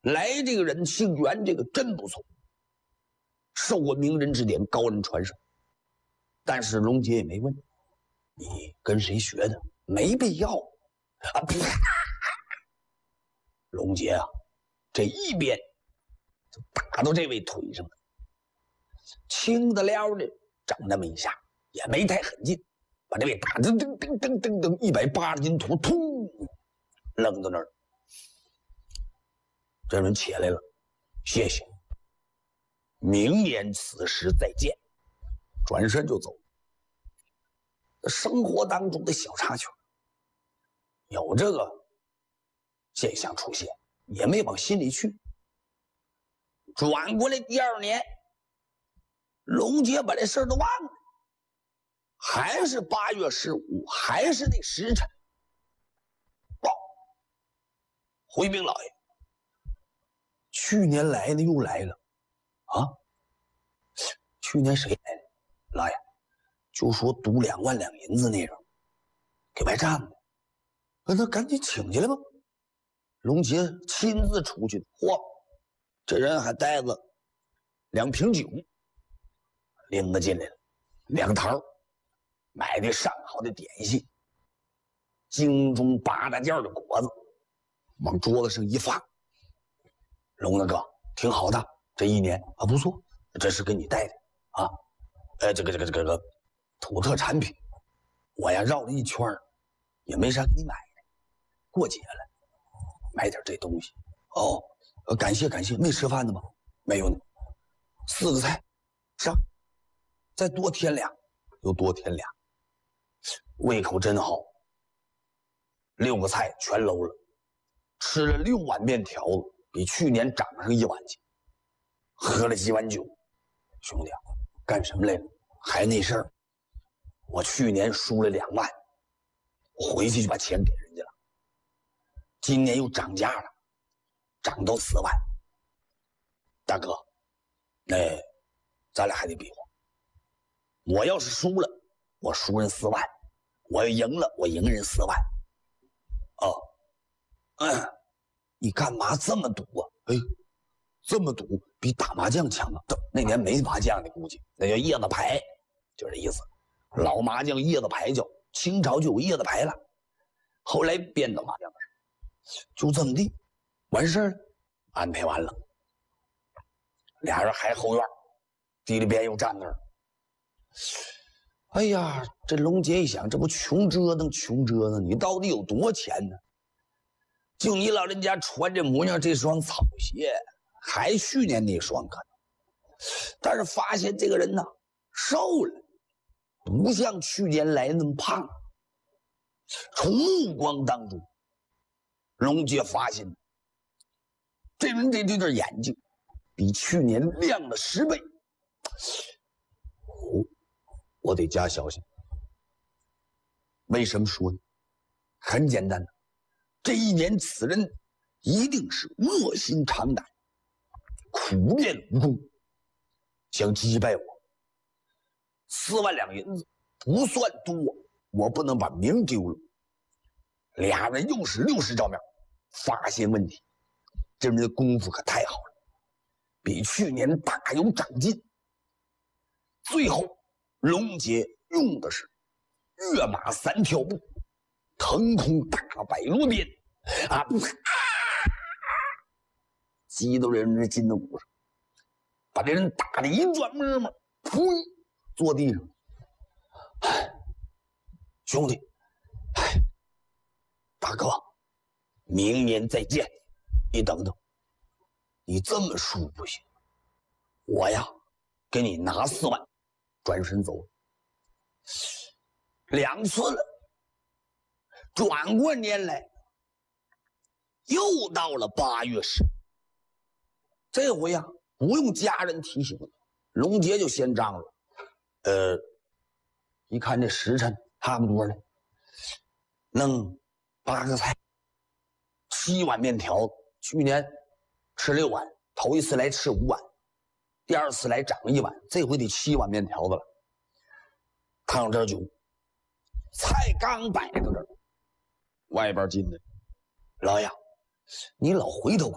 来这个人姓袁，这个真不错，受过名人指点，高人传授。但是龙杰也没问你跟谁学的，没必要啊！龙杰啊，这一鞭就打到这位腿上了，轻的了的长那么一下，也没太狠劲，把这位打噔噔噔噔噔噔180斤土突扔到那儿。这人起来了，谢谢，明年此时再见，转身就走。生活当中的小插曲有这个现象出现，也没往心里去。转过来第2年，龙杰把这事儿都忘了，还是8月15，还是那时辰。报，回禀老爷，去年来的又来了啊！去年谁来了？老爷，就说赌2万两银子那种，给外占的。那赶紧请进来吧。龙杰亲自出去，嚯，这人还带着2瓶酒，拎了进来了，2坛买的上好的点心，京中8大件的果子，往桌子上一放。龙大哥，挺好的，这1年啊不错，这是给你带的啊。这个土特产品，我呀绕了一圈也没啥给你买的，过节了，买点这东西。哦，感谢感谢，没吃饭的吗？没有呢。4个菜，上，再多添俩，又多添俩，胃口真好。6个菜全搂了，吃了6碗面条子，比去年涨上1碗去，喝了几碗酒。兄弟啊，干什么来了？还那事儿，我去年输了2万，我回去就把钱给人家了。今年又涨价了，涨到4万。大哥，那咱俩还得比划。我要是输了，我输人4万；我要赢了，我赢人4万。你干嘛这么赌啊？这么赌比打麻将强啊！那年没麻将的，估计那叫叶子牌，就这意思。老麻将叶子牌叫，清朝就有叶子牌了，后来变到麻将了。就这么地，完事儿了，安排完了，俩人还后院，地里边又站那儿。哎呀，这龙杰一想，这不穷折腾穷折腾，你到底有多钱呢？就你老人家穿这模样，这双草鞋还去年那双可能，但是发现这个人呢瘦了，不像去年来那么胖。从目光当中，龙杰发现这人这对眼睛比去年亮了10倍。我得加小心。为什么说呢？很简单的，这1年此人一定是卧薪尝胆，苦练武功，想击败我。4万两银子不算多，我不能把名丢了。俩人又是60招面，发现问题，这人的功夫可太好了，比去年大有长进。最后龙杰用的是跃马3跳步，腾空大摆罗鞭啊！击到人的筋骨上，把这人打得一转摸摸，噗，坐地上。兄弟，大哥，明年再见。你等等，你这么输不行，我呀给你拿4万，转身走了。2次了，转过年来，又到了8月10，这回呀不用家人提醒，龙杰就先张罗。一看这时辰差不多了，弄8个菜，7碗面条。去年吃6碗，头一次来吃5碗，第2次来涨1碗，这回得7碗面条子了。烫点酒，菜刚摆到这儿，外边进来，老爷，你老回头